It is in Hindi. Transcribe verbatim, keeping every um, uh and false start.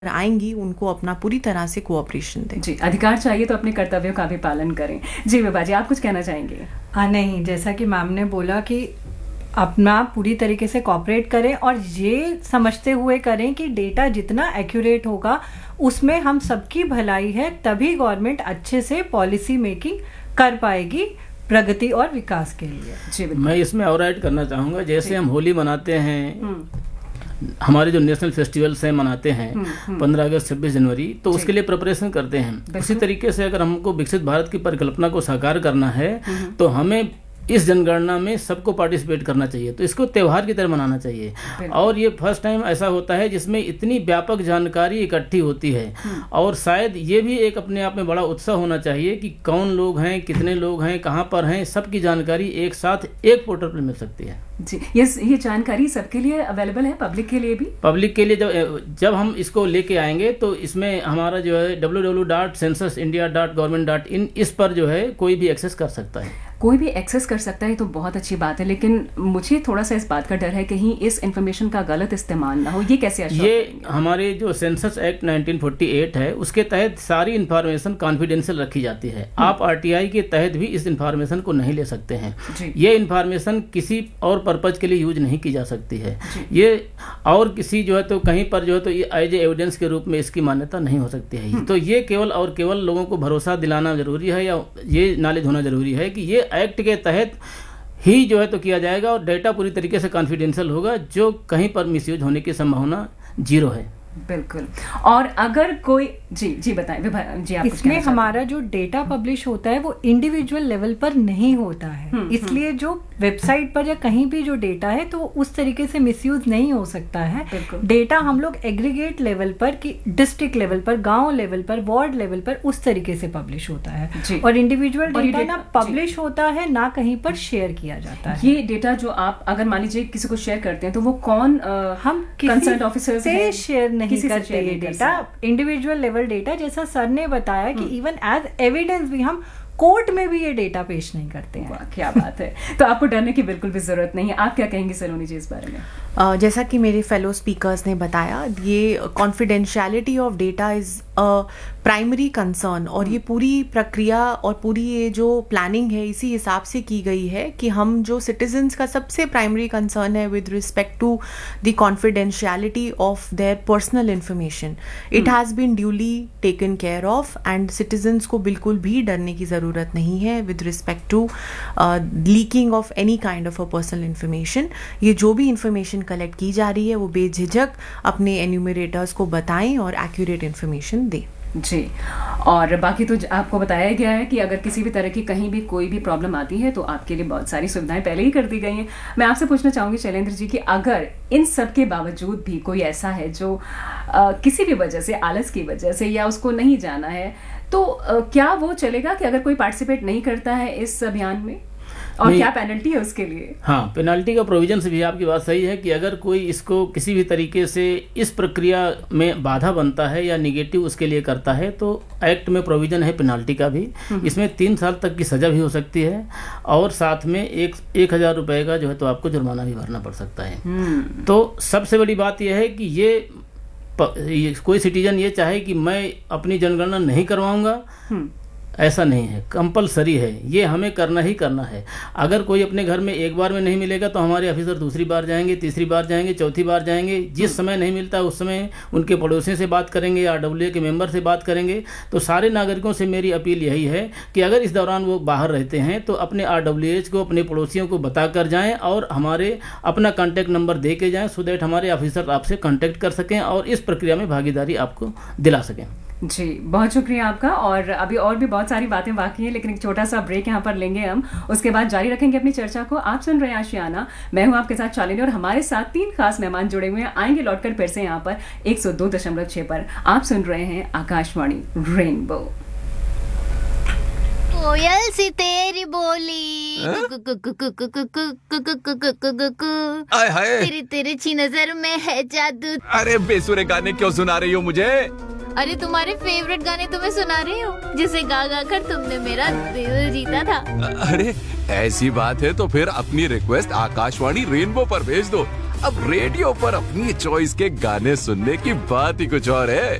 आएंगी उनको अपना पूरी तरह से कोऑपरेशन दें। जी, अधिकार चाहिए तो अपने कर्तव्यों का भी पालन करें। जी विभा जी, आप कुछ कहना चाहेंगे? हाँ, नहीं, जैसा कि मैम ने बोला कि अपना पूरी तरीके से कॉपरेट करें और ये समझते हुए करें कि डेटा जितना एक्यूरेट होगा उसमें हम सबकी भलाई है, तभी गवर्नमेंट अच्छे से पॉलिसी मेकिंग कर पाएगी प्रगति और विकास के लिए। जी, मैं इसमें और ऐड करना चाहूँगा, जैसे हम होली मनाते हैं, हमारे जो नेशनल फेस्टिवल्स हैं मनाते हैं पंद्रह अगस्त छब्बीस जनवरी, तो उसके लिए प्रिपरेशन करते हैं। उसी तरीके से अगर हमको विकसित भारत की परिकल्पना को साकार करना है तो हमें इस जनगणना में सबको पार्टिसिपेट करना चाहिए, तो इसको त्यौहार की तरह मनाना चाहिए। और ये फर्स्ट टाइम ऐसा होता है जिसमें इतनी व्यापक जानकारी इकट्ठी होती है, और शायद ये भी एक अपने आप में बड़ा उत्साह होना चाहिए कि कौन लोग हैं, कितने लोग हैं, कहाँ पर हैं, सबकी जानकारी एक साथ एक पोर्टल पर मिल सकती है। जी, ये ये जानकारी सबके लिए अवेलेबल है, पब्लिक के लिए भी? पब्लिक के लिए जब जब हम इसको लेके आएंगे तो इसमें हमारा जो है W W W dot census India dot government dot in, इस पर जो है कोई भी एक्सेस कर सकता है। कोई भी एक्सेस कर सकता है, तो बहुत अच्छी बात है, लेकिन मुझे थोड़ा सा इस बात का डर है कहीं इस इन्फॉर्मेशन का गलत इस्तेमाल ना हो। ये कैसे? ये हमारे जो census act nineteen forty eight है उसके तहत सारी इन्फॉर्मेशन कॉन्फिडेंशियल रखी जाती है। आप आरटीआई के तहत भी इस इन्फॉर्मेशन को नहीं ले सकते हैं। ये इन्फॉर्मेशन किसी और पर्पज के लिए यूज नहीं की जा सकती है। ये और किसी जो है तो कहीं पर जो है तो ये एज ए एविडेंस के रूप में इसकी मान्यता नहीं हो सकती है। तो ये केवल और केवल लोगों को भरोसा दिलाना जरूरी है, या ये नॉलेज होना जरूरी है कि ये एक्ट के तहत ही जो है तो किया जाएगा, और डेटा पूरी तरीके से कॉन्फिडेंशियल होगा, जो कहीं पर मिसयूज होने की संभावना जीरो है। बिल्कुल। और अगर कोई जी जी बताएं जी, आप इसमें हमारा जो डेटा पब्लिश होता है वो इंडिविजुअल लेवल पर नहीं होता है, इसलिए जो वेबसाइट पर या कहीं भी जो डेटा है तो उस तरीके से मिसयूज नहीं हो सकता है। डेटा हम लोग एग्रीगेट लेवल पर कि डिस्ट्रिक्ट लेवल पर, गांव लेवल पर, वार्ड लेवल पर उस तरीके से पब्लिश होता है, और इंडिविजुअल डेटा ना पब्लिश होता है ना कहीं पर शेयर किया जाता है। ये डेटा जो आप अगर मान लीजिए किसी को शेयर करते हैं तो वो कौन आ, हम कंसर्न ऑफिसर से शेयर नहीं करते ये डेटा, इंडिविजुअल लेवल डेटा, जैसा सर ने बताया कि इवन एज एविडेंस भी हम कोर्ट में भी ये डेटा पेश नहीं करते हैं। क्या बात है, तो आपको डरने की बिल्कुल भी जरूरत नहीं है। आप क्या कहेंगे सलोनी जी इस बारे में? uh, जैसा कि मेरे फेलो स्पीकर्स ने बताया, ये confidentiality of data is a primary concern, और ये पूरी प्रक्रिया और पूरी ये जो प्लानिंग है इसी हिसाब से की गई है कि हम जो सिटीजन्स का सबसे प्राइमरी कंसर्न है with respect to the confidentiality of their personal information, it has been duly taken care of, and citizens को बिल्कुल भी डरने की ज़रूरत नहीं है with respect to leaking of any kind of a personal information. ये जो भी इंफॉर्मेशन कलेक्ट की जा रही है वो बेझिझक अपने एन्यूमरेटर्स को बताएं और एक्यूरेट इंफॉर्मेशन दें। जी, और बाकी तो आपको बताया गया है कि अगर किसी भी तरह की कहीं भी कोई भी प्रॉब्लम आती है तो आपके लिए बहुत सारी सुविधाएं पहले ही कर दी गई हैं। मैं आपसे पूछना चाहूँगी शैलेंद्र जी कि अगर इन सब के बावजूद भी कोई ऐसा है जो आ, किसी भी वजह से, आलस की वजह से, या उसको नहीं जाना है, तो आ, क्या वो चलेगा कि अगर कोई पार्टिसिपेट नहीं करता है इस अभियान में, और क्या पेनल्टी है उसके लिए? हाँ, पेनल्टी का प्रोविजन से भी आपकी बात सही है कि अगर कोई इसको किसी भी तरीके से इस प्रक्रिया में बाधा बनता है या निगेटिव उसके लिए करता है तो एक्ट में प्रोविजन है पेनल्टी का भी। इसमें तीन साल तक की सजा भी हो सकती है, और साथ में एक एक हजार रुपए का जो है तो आपको जुर्माना भी भरना पड़ सकता है। तो सबसे बड़ी बात यह है कि ये, ये कोई सिटीजन ये चाहे कि मैं अपनी जनगणना नहीं करवाऊंगा, ऐसा नहीं है, कंपलसरी है, ये हमें करना ही करना है। अगर कोई अपने घर में एक बार में नहीं मिलेगा तो हमारे ऑफिसर दूसरी बार जाएंगे, तीसरी बार जाएंगे, चौथी बार जाएंगे। जिस समय नहीं मिलता उस समय उनके पड़ोसियों से बात करेंगे, आर डब्ल्यू ए के मेंबर से बात करेंगे। तो सारे नागरिकों से मेरी अपील यही है कि अगर इस दौरान वो बाहर रहते हैं तो अपने आर डब्ल्यू एच को, अपने पड़ोसियों को बता कर जाएँ और हमारे अपना कॉन्टैक्ट नंबर दे के जाएँ, सो दैट हमारे ऑफिसर आपसे कॉन्टैक्ट कर सकें और इस प्रक्रिया में भागीदारी आपको दिला सकें। जी, बहुत शुक्रिया आपका। और अभी और भी बहुत सारी बातें बाकी हैं, लेकिन एक छोटा सा ब्रेक यहाँ पर लेंगे हम, उसके बाद जारी रखेंगे अपनी चर्चा को। आप सुन रहे हैं आशियाना, मैं हूँ आपके साथ शालिनी, और हमारे साथ तीन खास मेहमान जुड़े हुए हैं। आएंगे लौटकर फिर से यहाँ पर एक सौ दो दशमलव छह पर। आप सुन रहे हैं आकाशवाणी रेनबो। कोयल सी तेरी बोली, तेरी तेरी ची नजर में है जादू। अरे बेसुरे गाने क्यों सुना रही हो मुझे? अरे तुम्हारे फेवरेट गाने तुम्हें सुना रही हूँ, जिसे गा गा कर तुमने मेरा दिल जीता था। अरे ऐसी बात है तो फिर अपनी रिक्वेस्ट आकाशवाणी रेनबो पर भेज दो। अब रेडियो पर अपनी चॉइस के गाने सुनने की बात ही कुछ और है।